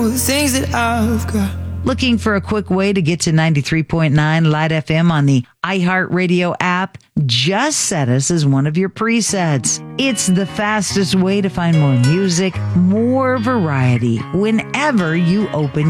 know the things that I've got. Looking for a quick way to get to 93.9 Light FM on the iHeartRadio app? Just set us as one of your presets. It's the fastest way to find more music, more variety whenever you open